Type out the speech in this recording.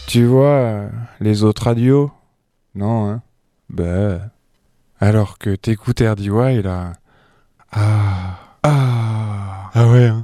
Tu vois, les autres radios? Non, hein? Bah. Alors que t'écoutes RDY, là. Ah. Ah. Ah ouais, hein?